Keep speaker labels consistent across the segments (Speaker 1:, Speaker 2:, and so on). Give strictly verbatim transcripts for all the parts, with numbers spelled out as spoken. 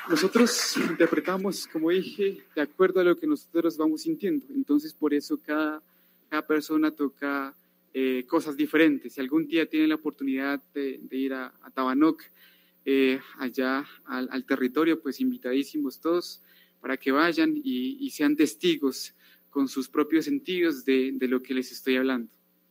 Speaker 1: nosotros interpretamos, como dije, de acuerdo a lo que nosotros vamos sintiendo. Entonces, por eso cada, cada persona toca eh, cosas diferentes. Si algún día tienen la oportunidad de, de ir a, a Tabanoc, eh, allá al, al territorio, pues invitadísimos todos para que vayan y, y sean testigos con sus propios sentidos de, de lo que les estoy hablando.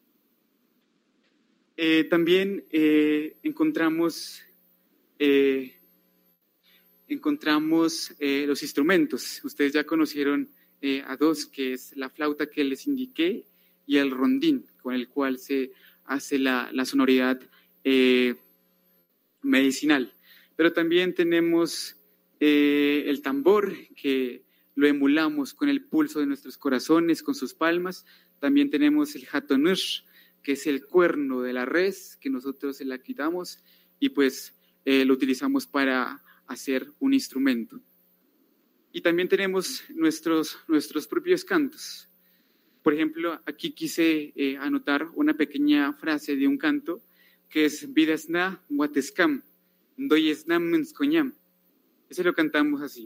Speaker 1: Eh, también eh, encontramos... Eh, encontramos eh, los instrumentos. Ustedes ya conocieron eh, a dos, que es la flauta que les indiqué y el rondín, con el cual se hace la, la sonoridad eh, medicinal. Pero también tenemos eh, el tambor, que lo emulamos con el pulso de nuestros corazones, con sus palmas. También tenemos el hatonush, que es el cuerno de la res, que nosotros se la quitamos y pues eh, lo utilizamos para hacer un instrumento. Y también tenemos nuestros, nuestros propios cantos. Por ejemplo, aquí quise eh, anotar una pequeña frase de un canto que es Vidasna Wateskam, Doyesna Menskoñam. Ese lo cantamos así.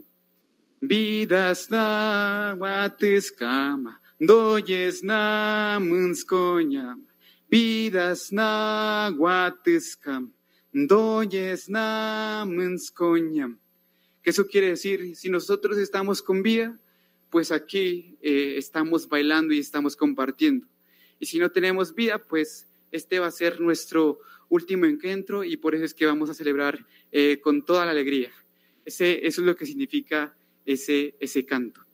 Speaker 1: Vidasna Wateskam, Doyesna Menskoñam, Vidasna Wateskam, Doyesna Menskoñam. ¿Qué eso quiere decir? Si nosotros estamos con vida, pues aquí eh, estamos bailando y estamos compartiendo. Y si no tenemos vida, pues este va a ser nuestro último encuentro y por eso es que vamos a celebrar eh, con toda la alegría. Ese, eso es lo que significa ese, ese canto.